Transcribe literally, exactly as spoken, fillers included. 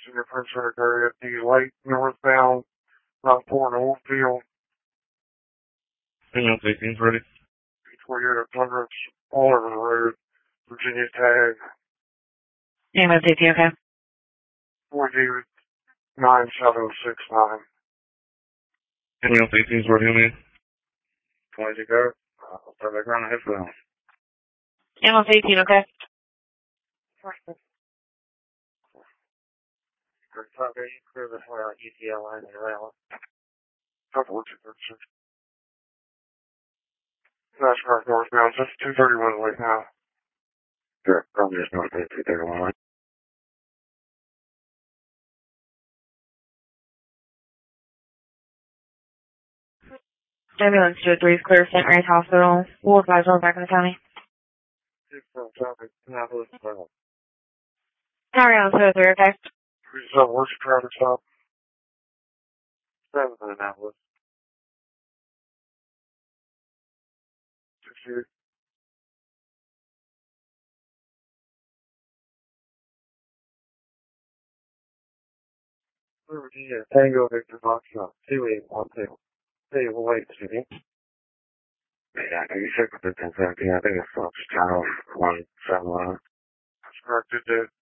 Senior Prince Secretary at the light northbound Route four in Oldfield. Ambulance eighteen's ready. twenty-eight hundred Oliver Road, Virginia Tag. Ambulance eighteen, okay. forty nine seven six nine. Ambulance eighteen's ready, on me. twenty to go. I'll turn back around and head for them. Ambulance eighteen, okay. Great time, you clear the uh, E T L line and rail. Couple of two thirty-six. NASCAR northbound, just two thirty-one right now. Sure, probably just north of two thirty-one right. Ambulance two oh three is clear, Saint Mary's Hospital. We'll advise all back in the county. Six from traffic, Annapolis, Maryland. County on two oh three, okay. Three seven, where's your traffic stop? Seven in Annapolis. Sixty-eight. Virginia, Tango Victor Foxtrot, two eight one two. Hey, we'll wait, City. Yeah, I think you check with the ten seventeen. I think it's Fox Channel one seven one. That's correct, it did.